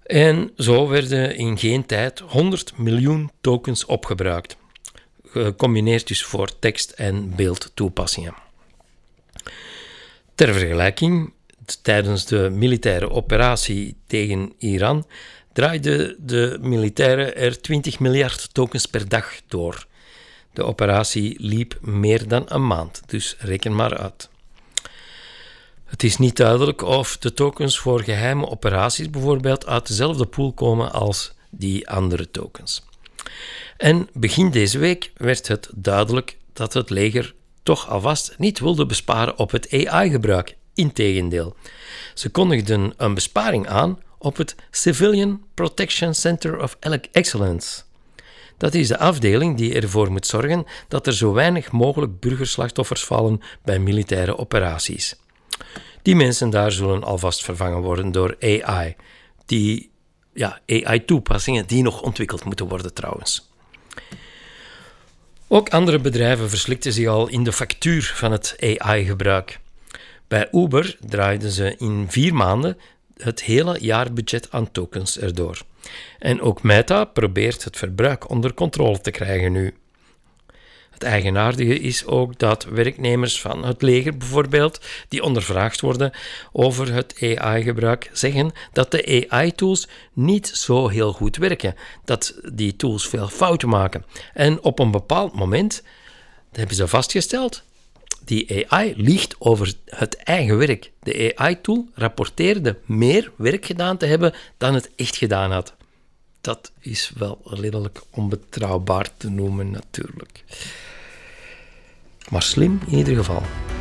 En zo werden in geen tijd 100 miljoen tokens opgebruikt, gecombineerd dus voor tekst- en beeldtoepassingen. Ter vergelijking, tijdens de militaire operatie tegen Iran draaiden de militairen er 20 miljard tokens per dag door. De operatie liep meer dan een maand, dus reken maar uit. Het is niet duidelijk of de tokens voor geheime operaties bijvoorbeeld uit dezelfde pool komen als die andere tokens. En begin deze week werd het duidelijk dat het leger toch alvast niet wilde besparen op het AI-gebruik. Integendeel, ze kondigden een besparing aan op het Civilian Protection Center of Excellence. Dat is de afdeling die ervoor moet zorgen dat er zo weinig mogelijk burgerslachtoffers vallen bij militaire operaties. Die mensen daar zullen alvast vervangen worden door AI. AI-toepassingen die nog ontwikkeld moeten worden trouwens. Ook andere bedrijven verslikten zich al in de factuur van het AI-gebruik. Bij Uber draaiden ze in 4 maanden het hele jaarbudget aan tokens erdoor. En ook Meta probeert het verbruik onder controle te krijgen nu. Het eigenaardige is ook dat werknemers van het leger bijvoorbeeld, die ondervraagd worden over het AI-gebruik, zeggen dat de AI-tools niet zo heel goed werken, dat die tools veel fouten maken. En op een bepaald moment hebben ze vastgesteld, die AI liegt over het eigen werk. De AI-tool rapporteerde meer werk gedaan te hebben dan het echt gedaan had. Dat is wel redelijk onbetrouwbaar te noemen natuurlijk. Maar slim in ieder geval.